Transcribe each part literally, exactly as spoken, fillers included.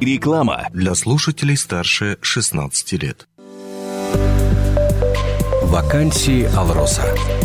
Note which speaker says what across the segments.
Speaker 1: Реклама
Speaker 2: для слушателей старше шестнадцати лет.
Speaker 3: Вакансии «Алроса».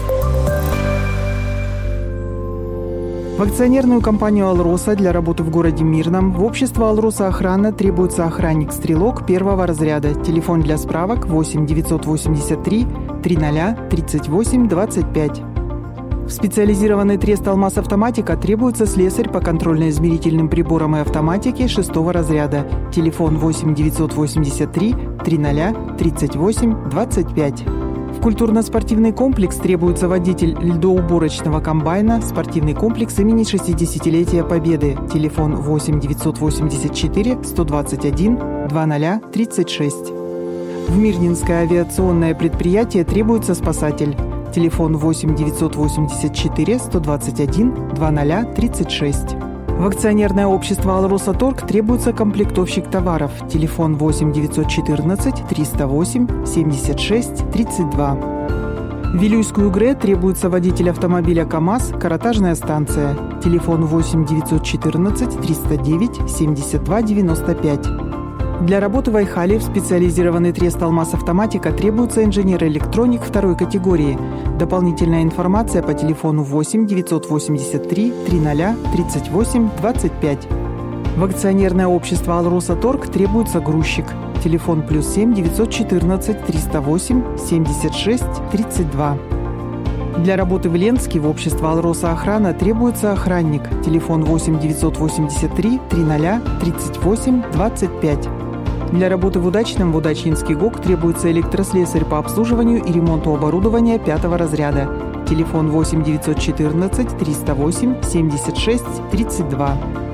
Speaker 4: В акционерную компанию «Алроса» для работы в городе Мирном в общество «Алроса Охрана» требуется охранник-стрелок первого разряда. Телефон для справок восемь девятьсот восемьдесят три триста тридцать восемь двадцать пять. В специализированный трест «Алмаз Автоматика» требуется слесарь по контрольно-измерительным приборам и автоматике шестого разряда. Телефон восемь девятьсот восемьдесят три триста тридцать восемь двадцать пять. В культурно-спортивный комплекс требуется водитель льдоуборочного комбайна, спортивный комплекс имени шестидесятилетия Победы. Телефон восемь девятьсот восемьдесят четыре сто двадцать один двадцать тридцать шесть. В Мирнинское авиационное предприятие требуется спасатель. Телефон восемь девятьсот восемьдесят четыре сто двадцать один двадцать тридцать шесть. В акционерное общество «Алроса Торг» требуется комплектовщик товаров. Телефон восемь девятьсот четырнадцать триста восемь семьдесят шесть тридцать два. В Вилюйскую ГРЭ требуется водитель автомобиля КАМАЗ, каротажная станция. Телефон восемь девятьсот четырнадцать триста девять семьдесят два девяносто пять. Для работы в Айхале в специализированный трест «Алмаз Автоматика» требуется инженер-электроник второй категории. Дополнительная информация по телефону восемь девятьсот восемьдесят три триста тридцать восемь двадцать пять. В акционерное общество «Алроса Торг» требуется грузчик. Телефон плюс семь девятьсот четырнадцать триста восемь семьдесят шесть тридцать два. Для работы в Ленске в общество «Алроса Охрана» требуется охранник. Телефон восемь девятьсот восемьдесят три триста тридцать восемь двадцать пять. Для работы в Удачном в Удачинский ГОК требуется электрослесарь по обслуживанию и ремонту оборудования пятого разряда. Телефон восемь девятьсот четырнадцать триста восемь семьдесят шесть тридцать два.